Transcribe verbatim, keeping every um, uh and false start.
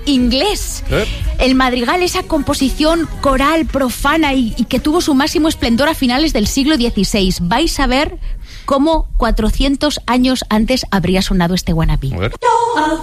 inglés. ¿Eh? El madrigal, esa composición coral, profana y, y que tuvo su máximo esplendor a finales del siglo dieciséis. Vais a ver cómo cuatrocientos años antes habría sonado este wannabe. A ver.